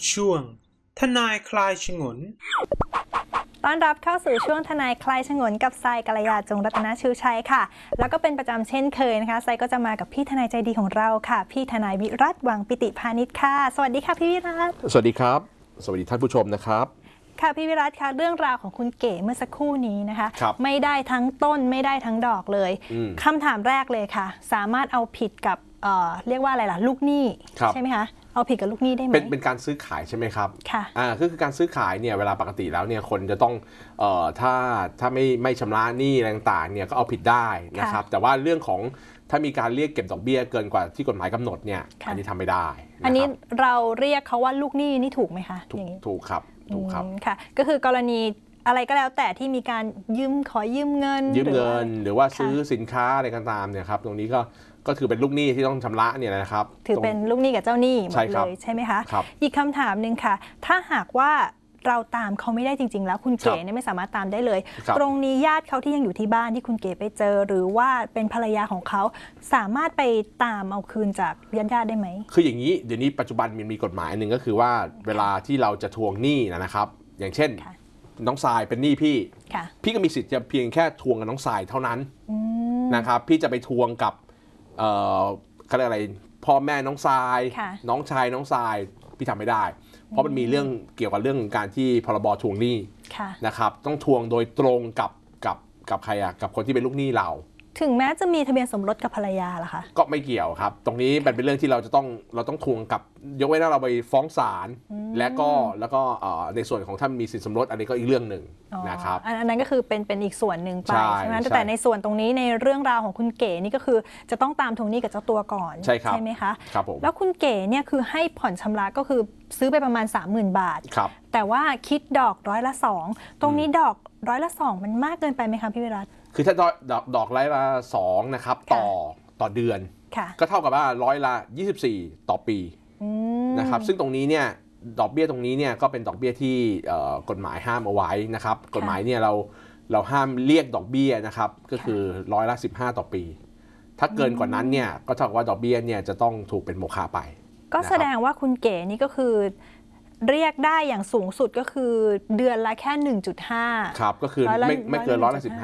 ช่วงทนายคลายฉงนต้อนรับเข้าสู่ช่วงทนายคลายฉงนกับทรายกัลยาจงรัตนชูชัยค่ะแล้วก็เป็นประจำเช่นเคยนะคะทรายก็จะมากับพี่ทนายใจดีของเราค่ะพี่ทนายวิรัต วังปิติพานิชค่ะสวัสดีค่ะพี่วิรัตสวัสดีครับสวัสดีท่านผู้ชมนะครับค่ะพี่วิรัตค่ะเรื่องราวของคุณเก๋เมื่อสักครู่นี้นะคะไม่ได้ทั้งต้นไม่ได้ทั้งดอกเลยคำถามแรกเลยค่ะสามารถเอาผิดกับเรียกว่าอะไรล่ะลูกหนี้ใช่ไหมคะเอาผิดกับลูกหนี้ได้ไหมเป็นการซื้อขายใช่ไหมครับค่ะคือการซื้อขายเนี่ยเวลาปกติแล้วเนี่ยคนจะต้องถ้าไม่ชำระหนี้อะไรต่างๆเนี่ยก็เอาผิดได้นะครับแต่ว่าเรื่องของถ้ามีการเรียกเก็บดอกเบี้ยเกินกว่าที่กฎหมายกำหนดเนี่ยอันนี้ทำไม่ได้อันนี้เราเรียกเขาว่าลูกหนี้นี่ถูกไหมคะถูกครับค่ะก็คือกรณีอะไรก็แล้วแต่ที่มีการขอยืมเงินหรือว่าซื้อสินค้าอะไรก็ตามเนี่ยครับตรงนี้ก็ถือเป็นลูกหนี้ที่ต้องชำระเนี่ยนะครับถือเป็นลูกหนี้กับเจ้าหนี้หมดเลยใช่ไหมคะอีกคำถามหนึ่งค่ะถ้าหากว่าเราตามเขาไม่ได้จริงๆแล้วคุณเก๋เนี่ยไม่สามารถตามได้เลยตรงนี้ญาติเขาที่ยังอยู่ที่บ้านที่คุณเก๋ไปเจอหรือว่าเป็นภรรยาของเขาสามารถไปตามเอาคืนจากญาติได้ไหมคืออย่างนี้เดี๋ยวนี้ปัจจุบันมีกฎหมายหนึ่งก็คือว่าเวลาที่เราจะทวงหนี้นะครับอย่างเช่นน้องทรายเป็นหนี้พี่ก็มีสิทธิ์จะเพียงแค่ทวงกับน้องทรายเท่านั้นนะครับพี่จะไปทวงกับเขาเรียกอะไรพ่อแม่น้องทรายน้องชายน้องทรายพี่ทำไม่ได้เพราะมันมีเรื่องเกี่ยวกับเรื่องการที่พรบทวงหนี้นะครับต้องทวงโดยตรงกับใครกับคนที่เป็นลูกหนี้เราถึงแม้จะมีทะเบียนสมรสกับภรรยาล่ะคะก็ไม่เกี่ยวครับตรงนี้เป็นเรื่องที่เราต้องทวงกับยกเว้นว่าเราไปฟ้องศาลแล้วก็ในส่วนของถ้ามีสินสมรสอันนี้ก็อีกเรื่องหนึ่งนะครับอันนั้นก็คือเป็นอีกส่วนหนึ่งไปใช่ไหมแต่ในส่วนตรงนี้ในเรื่องราวของคุณเก๋นี่ก็คือจะต้องตามทวงหนี้กับเจ้าตัวก่อนใช่ไหมคะครับผมแล้วคุณเก๋เนี่ยคือให้ผ่อนชำระก็คือซื้อไปประมาณ 30,000 บาทแต่ว่าคิดดอก2%ตรงนี้ดอก2%มันมากเกินไปไหมคะพี่วิรัตคือถ้าดอก2%นะครับต่อเดือนก็เท่ากับว่า24%ต่อปีนะครับซึ่งตรงนี้เนี่ยดอกเบี้ยตรงนี้เนี่ยก็เป็นดอกเบี้ยที่กฎหมายห้ามเอาไว้นะครับกฎหมายเนี่ยเราห้ามเรียกดอกเบี้ยนะครับก็คือ15%ต่อปีถ้าเกินกว่านั้นเนี่ยก็เท่ากับว่าดอกเบี้ยเนี่ยจะต้องถูกเป็นโมฆะไปก็แสดงว่าคุณเก๋นี่ก็คือเรียกได้อย่างสูงสุดก็คือเดือนละแค่ 1.5 ครับก็คือไม่เกิน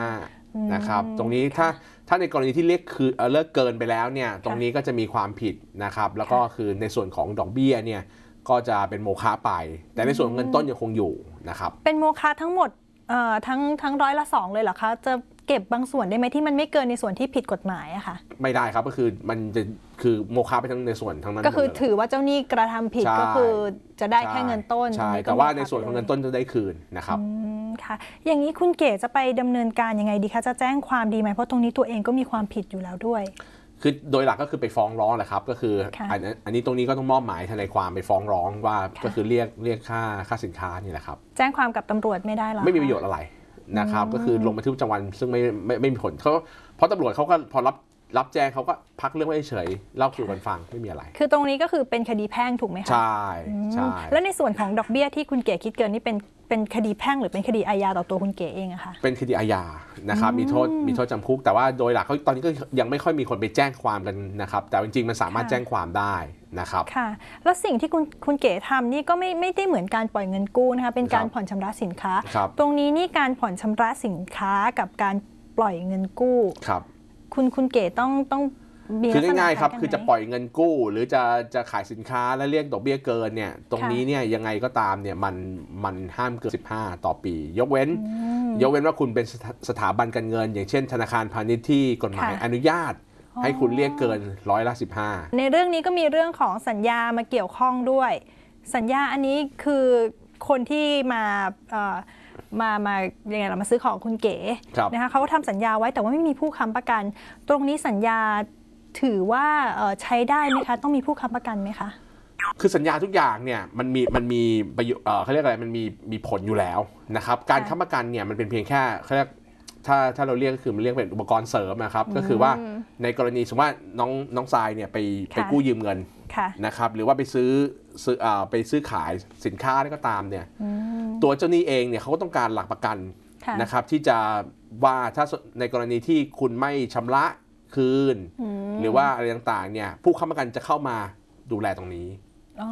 15%นะครับตรงนี้ถ้าในกรณีที่เลิกเกินไปแล้วเนี่ยตรงนี้ก็จะมีความผิดนะครับแล้วก็คือในส่วนของดอกเบี้ยเนี่ยก็จะเป็นโมฆะไปแต่ในส่วนเงินต้นยังคงอยู่นะครับเป็นโมฆะทั้งหมดทั้ง2%เลยเหรอคะจะเก็บบางส่วนได้ไหมที่มันไม่เกินในส่วนที่ผิดกฎหมายอะค่ะไม่ได้ครับก็คือมันจะคือโมฆะไปทั้งในส่วนทั้งนั้นก็คือถือว่าเจ้าหนี้กระทำผิดก็คือจะได้แค่เงินต้นใช่แต่ว่าในส่วนของเงินต้นจะได้คืนนะครับค่ะอย่างนี้คุณเก๋จะไปดำเนินการยังไงดีคะจะแจ้งความดีไหมเพราะตรงนี้ตัวเองก็มีความผิดอยู่แล้วด้วยคือโดยหลักก็คือไปฟ้องร้องแหละครับก็คืออันนี้ตรงนี้ก็ต้องมอบหมายทนายความไปฟ้องร้องว่าก็คือเรียกค่าสินค้านี่แหละครับแจ้งความกับตำรวจไม่ได้หรอไม่มีประโยชน์อะไรนะครับก็คือลงบันทึกประจำวันซึ่งไม่มีผลเพราะตำรวจเขาก็พอรับแจ้งเขาก็พักเรื่องไว้เฉยเล่าสู่กันฟังไม่มีอะไรคือตรงนี้ก็คือเป็นคดีแพ่งถูกไหมคะใช่แล้วในส่วนของดอกเบี้ยที่คุณเก๋คิดเกินนี่เป็นคดีแพ่งหรือเป็นคดีอาญาต่อตัวคุณเก๋เองอะคะเป็นคดีอาญานะครับมีโทษจำคุกแต่ว่าโดยหลักเขาตอนนี้ก็ยังไม่ค่อยมีคนไปแจ้งความกันนะครับแต่จริงๆมันสามารถแจ้งความได้นะครับค่ะแล้วสิ่งที่คุณเก๋ทำนี่ก็ไม่ได้เหมือนการปล่อยเงินกู้นะคะเป็นการผ่อนชำระสินค้าตรงนี้นี่การผ่อนชำระสินค้ากับการปล่อยเงินกู้คุณเก๋ต้องคือง่ายๆครับคือจะปล่อยเงินกู้หรือจะขายสินค้าแล้วเรียกดอกเบี้ยเกินเนี่ยตรงนี้เนี่ยยังไงก็ตามเนี่ยมันห้ามเกิน15ต่อปียกเว้นว่าคุณเป็นสถาบันการเงินอย่างเช่นธนาคารพาณิชย์ที่กฎหมายอนุญาตให้คุณเรียกเกิน15% ในเรื่องนี้ก็มีเรื่องของสัญญามาเกี่ยวข้องด้วยสัญญาอันนี้คือคนที่มายังไงเรามาซื้อของคุณเก๋นะคะเขาก็ทำสัญญาไว้แต่ว่าไม่มีผู้ค้ำประกันตรงนี้สัญญาถือว่าใช้ได้ไหมคะต้องมีผู้ค้ำประกันไหมคะคือสัญญาทุกอย่างเนี่ยมันมีเขาเรียกอะไรมันมีผลอยู่แล้วนะครับการค้ำประกันเนี่ยมันเป็นเพียงแค่เขาเรียกถ้าเราเรียกก็คือมันเรียกเป็นอุปกรณ์เสริมนะครับก็คือว่าในกรณีสมมติว่าน้องทรายเนี่ยไปกู้ยืมเงินนะครับหรือว่าไปซื้อขายสินค้าอะไรก็ตามเนี่ยตัวเจ้าหนี้เองเนี่ยเขาก็ต้องการหลักประกันนะครับที่จะว่าถ้าในกรณีที่คุณไม่ชำระคืนหรือว่าอะไรต่างๆเนี่ยผู้ค้ำประกันจะเข้ามาดูแลตรงนี้